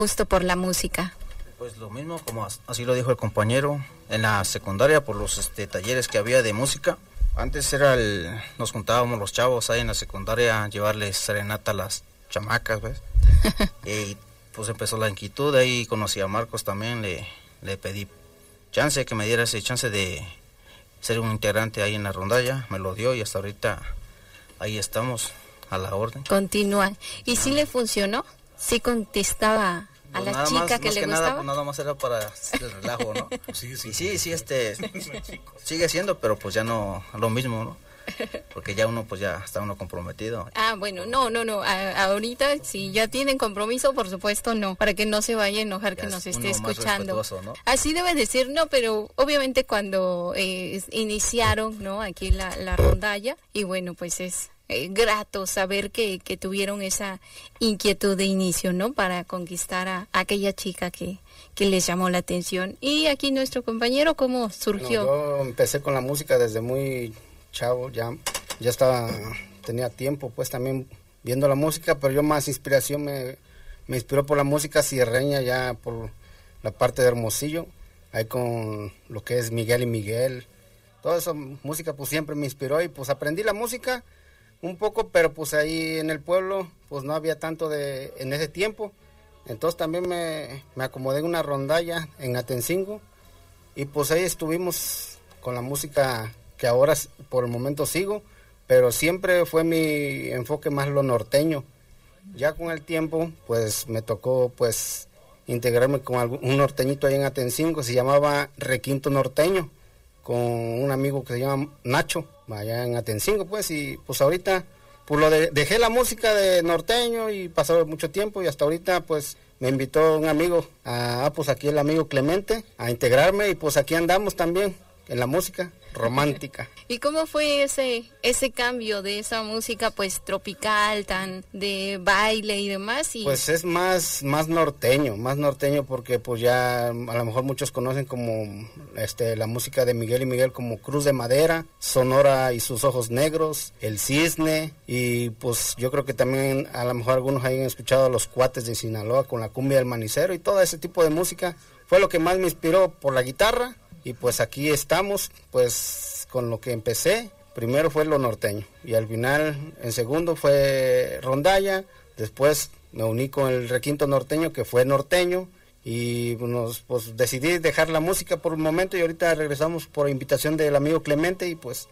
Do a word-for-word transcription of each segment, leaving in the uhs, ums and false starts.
gusto por la música? Pues lo mismo, como así lo dijo el compañero, en la secundaria por los este, talleres que había de música. Antes era el, nos juntábamos los chavos ahí en la secundaria a llevarles serenata a las chamacas, ¿ves? Y pues empezó la inquietud, ahí conocí a Marcos también, le, le pedí chance, que me diera ese chance de ser un integrante ahí en la rondalla, me lo dio y hasta ahorita ahí estamos, a la orden. Continúa. ¿Y si sí le funcionó? ¿Sí contestaba a pues la chica más, que más le que gustaba? Nada, pues nada más era para el relajo, ¿no? Sí, sí, y sí, sí, este, sigue siendo, pero pues ya no lo mismo, ¿no? Porque ya uno, pues ya está uno comprometido. Ah, bueno, no, no, no, a, ahorita si ya tienen compromiso, por supuesto no, para que no se vaya a enojar Ya que nos es esté uno más escuchando. respetuoso, ¿no? Así debe decir, no, pero obviamente cuando eh, iniciaron, ¿no? Aquí la, la rondalla, y bueno, pues es eh, grato saber que, que tuvieron esa inquietud de inicio, ¿no? Para conquistar a, a aquella chica que, que les llamó la atención. Y aquí nuestro compañero, ¿cómo surgió? Bueno, yo empecé con la música desde muy chavo, ya, ya estaba, tenía tiempo pues también viendo la música, pero yo más inspiración me, me inspiró por la música sierreña, ya por la parte de Hermosillo, ahí con lo que es Miguel y Miguel, toda esa música pues siempre me inspiró y pues aprendí la música un poco, pero pues ahí en el pueblo pues no había tanto de en ese tiempo, entonces también me, me acomodé en una rondalla en Atencingo y pues ahí estuvimos con la música que ahora por el momento sigo, pero siempre fue mi enfoque más lo norteño. Ya con el tiempo, pues me tocó pues integrarme con algún, un norteñito ahí en Atencingo, se llamaba Requinto Norteño, con un amigo que se llama Nacho, allá en Atencingo, pues, y pues ahorita, pues lo de, dejé la música de norteño y pasó mucho tiempo y hasta ahorita, pues, me invitó un amigo, a, ah, pues aquí el amigo Clemente, a integrarme y pues aquí andamos también, en la música romántica. ¿Y cómo fue ese ese cambio de esa música pues tropical, tan de baile y demás? Y... Pues es más más norteño, más norteño porque pues ya a lo mejor muchos conocen como este la música de Miguel y Miguel como Cruz de Madera, Sonora y sus ojos negros, El Cisne y pues yo creo que también a lo mejor algunos hayan escuchado a los Cuates de Sinaloa con la cumbia del manicero y todo ese tipo de música. Fue lo que más me inspiró por la guitarra. Y pues aquí estamos, pues con lo que empecé, primero fue lo norteño y al final, en segundo fue rondalla, después me uní con el Requinto Norteño que fue norteño y nos, pues decidí dejar la música por un momento y ahorita regresamos por invitación del amigo Clemente y pues,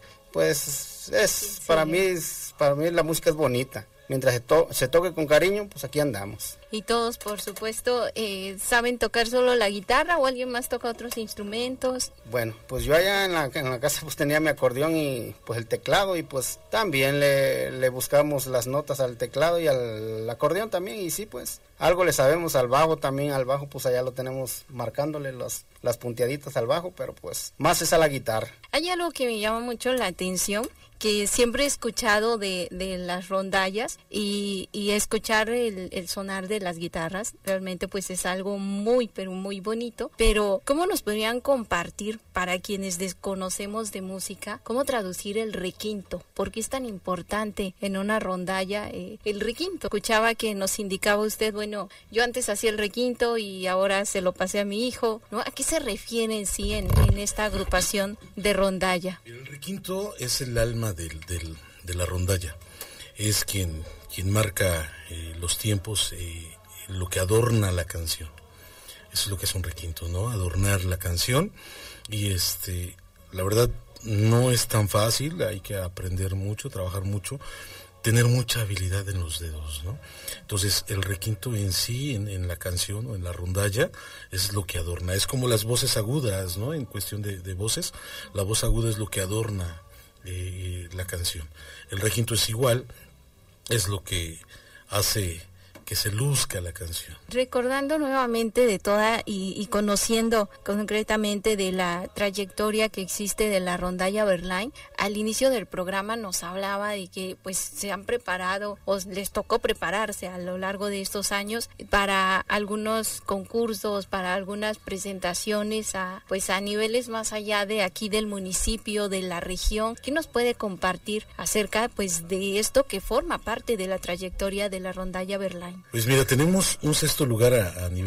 pues es, sí. para mí, es, para mí la música es bonita. Mientras se, to se toque con cariño, pues aquí andamos. Y todos, por supuesto, eh, ¿saben tocar solo la guitarra o alguien más toca otros instrumentos? Bueno, pues yo allá en la, en la casa pues tenía mi acordeón y pues el teclado y pues también le, le buscamos las notas al teclado y al acordeón también y sí, pues algo le sabemos al bajo también, al bajo pues allá lo tenemos marcándole los, las punteaditas al bajo, pero pues más es a la guitarra. Hay algo que me llama mucho la atención, que siempre he escuchado de, de las rondallas y, y escuchar el, el sonar de las guitarras, realmente pues es algo muy, pero muy bonito, pero ¿cómo nos podrían compartir para quienes desconocemos de música, cómo traducir el requinto? ¿Por qué es tan importante en una rondalla eh, el requinto? Escuchaba que nos indicaba usted, bueno, yo antes hacía el requinto y ahora se lo pasé a mi hijo, ¿no? ¿A qué se refiere en sí en, en esta agrupación de rondalla? El requinto es el alma Del, del, de la rondalla, es quien, quien marca eh, los tiempos, eh, lo que adorna la canción. Eso es lo que es un requinto, ¿no? Adornar la canción y este, la verdad no es tan fácil, hay que aprender mucho, trabajar mucho, tener mucha habilidad en los dedos, ¿no? Entonces el requinto en sí, en, en la canción o en la rondalla, es lo que adorna, es como las voces agudas, ¿no? En cuestión de, de voces, la voz aguda es lo que adorna Eh, la canción. El requinto es igual, es lo que hace que se luzca la canción. Recordando nuevamente de toda y, y conociendo concretamente de la trayectoria que existe de la rondalla Verlaine, al inicio del programa nos hablaba de que pues se han preparado o les tocó prepararse a lo largo de estos años para algunos concursos, para algunas presentaciones a pues a niveles más allá de aquí del municipio, de la región. ¿Qué nos puede compartir acerca pues de esto que forma parte de la trayectoria de la rondalla Verlaine? Pues mira, tenemos un sexto lugar a, a nivel